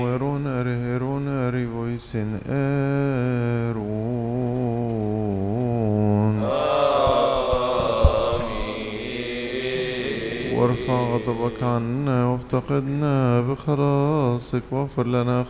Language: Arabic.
Erunari voisin erun وارفع غضبك عنا وافتقدنا بخلاصك واغفر لنا